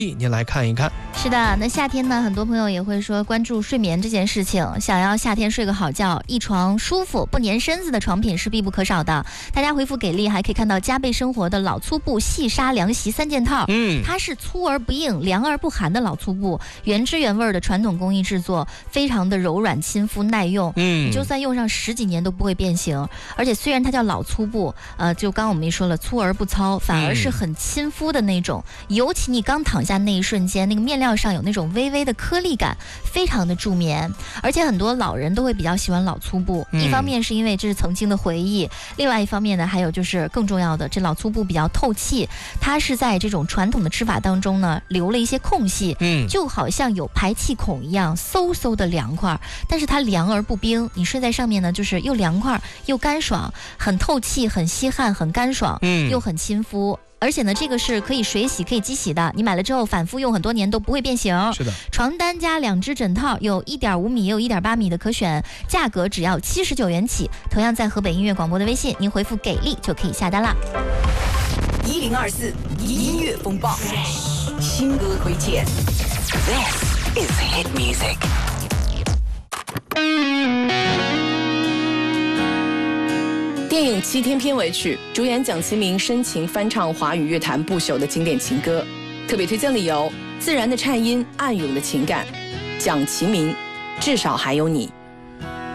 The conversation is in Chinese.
你来看一看。 是的，那夏天呢，很多朋友也会说关注睡眠这件事情，想要夏天睡个好觉，一床舒服不粘身子的床品是必不可少的。大家回复给力，还可以看到加倍生活的老粗布细纱凉席3件套，它是粗而不硬、凉而不寒的老粗布，原汁原味的传统工艺制作，非常的柔软、亲肤、耐用，你就算用上10几年都不会变形。而且虽然它叫老粗布，就刚我们也说了，粗而不糙，反而是很亲肤的那种，尤其你刚躺下那一瞬间，那个面料上有那种微微的颗粒感，非常的助眠。而且很多老人都会比较喜欢老粗布，一方面是因为这是曾经的回忆，另外一方面呢，还有就是更重要的，这老粗布比较透气，它是在这种传统的织法当中呢留了一些空隙，就好像有排气孔一样，嗖嗖的凉快，但是它凉而不冰，你睡在上面呢，就是又凉快又干爽，很透气，很吸汗，很干爽，又很亲肤。而且呢，这个是可以水洗可以机洗的，你买了之后反复用很多年都不会变形。 是的， 床单加2只枕套，有1.5米也有1.8米的可选，价格只要79元起。同样在河北音乐广播的微信，您回复给力就可以下单啦。 1024音乐风暴新歌推荐。This is hit music。 电影《7天》片尾曲，主演蒋奇明深情翻唱华语乐坛不朽的经典情歌。特别推荐理由：自然的颤音，暗涌的情感。蒋奇明，至少还有你。